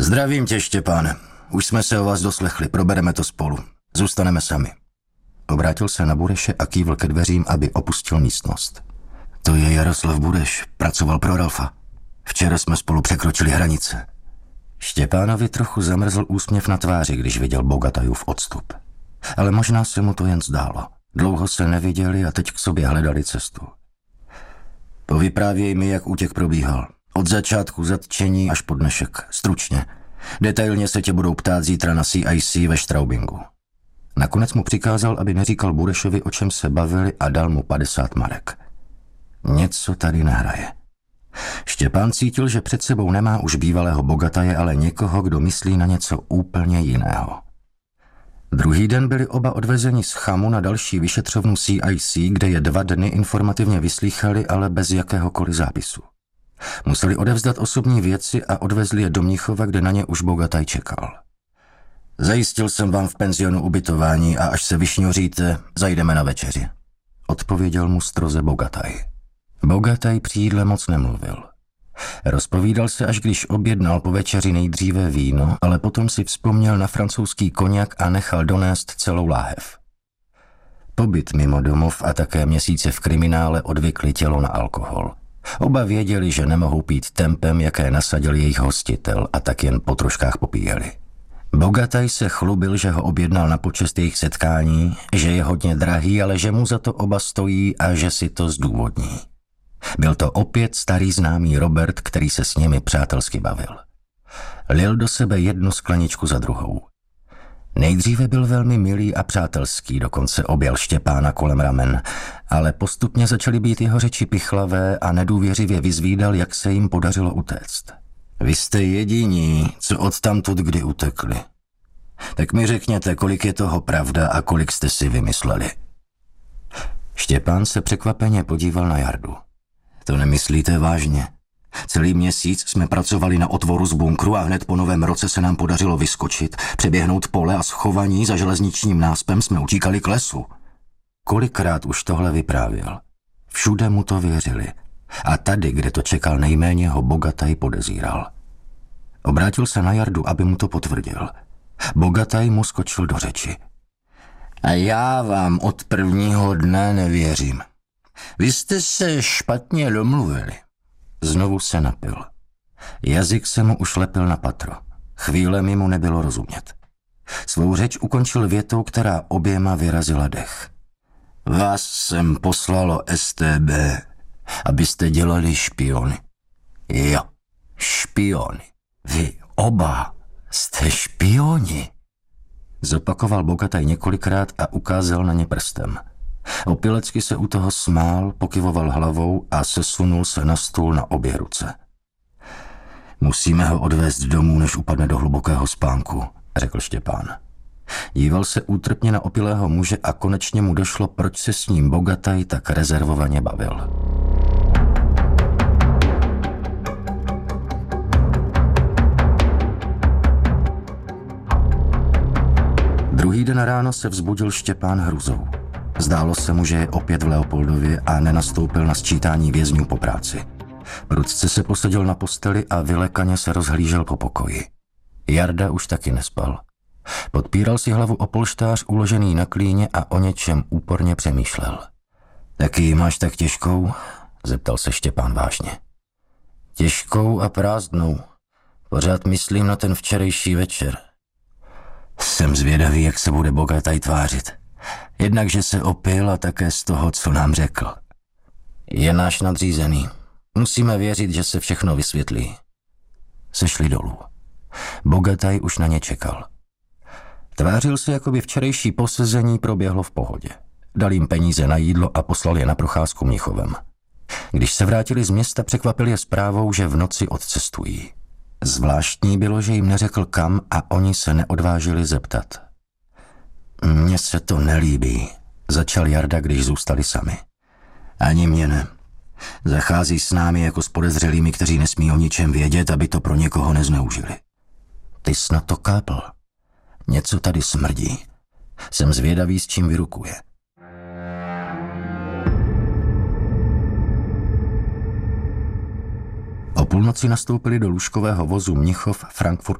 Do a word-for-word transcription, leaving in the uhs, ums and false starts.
Zdravím tě, Štěpáne. Už jsme se o vás doslechli, probereme to spolu. Zůstaneme sami. Obrátil se na Bureše a kývl ke dveřím, aby opustil místnost. To je Jaroslav Bureš, pracoval pro Ralfa. Včera jsme spolu překročili hranice. Štěpánovi trochu zamrzl úsměv na tváři, když viděl Bogatajův odstup. Ale možná se mu to jen zdálo. Dlouho se neviděli a teď k sobě hledali cestu. Povyprávěj mi, jak útěk probíhal. Od začátku zatčení až po dnešek. Stručně. Detailně se tě budou ptát zítra na C I C ve Straubingu. Nakonec mu přikázal, aby neříkal Burešovi, o čem se bavili, a dal mu padesát marek. Něco tady nehraje. Štěpán cítil, že před sebou nemá už bývalého bogataje, ale někoho, kdo myslí na něco úplně jiného. Druhý den byli oba odvezeni z Chamu na další vyšetřovnu C I C, kde je dva dny informativně vyslýchali, ale bez jakéhokoliv zápisu. Museli odevzdat osobní věci a odvezli je do Mnichova, kde na ně už bogataj čekal. Zajistil jsem vám v penzionu ubytování a až se vyšňoříte, zajdeme na večeři. Odpověděl mu stroze bogataj. Bogataj při jídle moc nemluvil. Rozpovídal se, až když objednal po večeři nejdříve víno, ale potom si vzpomněl na francouzský koněk a nechal donést celou láhev. Pobyt mimo domov a také měsíce v kriminále odvykli tělo na alkohol. Oba věděli, že nemohou pít tempem, jaké nasadil jejich hostitel, a tak jen po troškách popíjeli. Bogataj se chlubil, že ho objednal na počest jejich setkání, že je hodně drahý, ale že mu za to oba stojí a že si to zdůvodní. Byl to opět starý známý Robert, který se s nimi přátelsky bavil. Lil do sebe jednu skleničku za druhou. Nejdříve byl velmi milý a přátelský, dokonce objel Štěpána kolem ramen, ale postupně začaly být jeho řeči pichlavé a nedůvěřivě vyzvídal, jak se jim podařilo utéct. Vy jste jediní, co odtamtud kdy utekli. Tak mi řekněte, kolik je toho pravda a kolik jste si vymysleli. Štěpán se překvapeně podíval na Jardu. To nemyslíte vážně? Celý měsíc jsme pracovali na otvoru z bunkru a hned po novém roce se nám podařilo vyskočit, přeběhnout pole a schovaní za železničním náspem jsme utíkali k lesu. Kolikrát už tohle vyprávěl. Všude mu to věřili. A tady, kde to čekal nejméně, ho bogataj podezíral. Obrátil se na Jardu, aby mu to potvrdil. Bogataj mu skočil do řeči. A já vám od prvního dne nevěřím. Vy jste se špatně domluvili. Znovu se napil. Jazyk se mu už lepil na patro. Chvílemi mu nebylo rozumět. Svou řeč ukončil větou, která oběma vyrazila dech. Vás jsem poslalo S T B, abyste dělali špiony. Jo, špiony. Vy oba jste špioni. Zopakoval bogataj několikrát a ukázal na ně prstem. Opilecky se u toho smál, pokyvoval hlavou a sesunul se na stůl na obě ruce. Musíme ho odvést domů, než upadne do hlubokého spánku, řekl Štěpán. Díval se útrpně na opilého muže a konečně mu došlo, proč se s ním bogataj tak rezervovaně bavil. Druhý den ráno se vzbudil Štěpán hrůzou. Zdálo se mu, že je opět v Leopoldově a nenastoupil na sčítání vězňů po práci. Prudce se posadil na posteli a vylekaně se rozhlížel po pokoji. Jarda už taky nespal. Podpíral si hlavu o polštář uložený na klíně a o něčem úporně přemýšlel. Taky ji máš tak těžkou? Zeptal se Štěpán vážně. Těžkou a prázdnou. Pořád myslím na ten včerejší večer. Jsem zvědavý, jak se bude bogataj tvářit. Jednak, že se opil a také z toho, co nám řekl. Je náš nadřízený. Musíme věřit, že se všechno vysvětlí. Sešli dolů. Bogataj už na ně čekal. Tvářil se, jako by včerejší posezení proběhlo v pohodě. Dal jim peníze na jídlo a poslal je na procházku Mnichovem. Když se vrátili z města, překvapil je zprávou, že v noci odcestují. Zvláštní bylo, že jim neřekl kam a oni se neodvážili zeptat. Mně se to nelíbí, začal Jarda, když zůstali sami. Ani mě ne. Zachází s námi jako s podezřelými, kteří nesmí o ničem vědět, aby to pro někoho nezneužili. Ty jsi na to kápl. Něco tady smrdí. Jsem zvědavý, s čím vyrukuje. O půlnoci nastoupili do lůžkového vozu Mnichov Frankfurt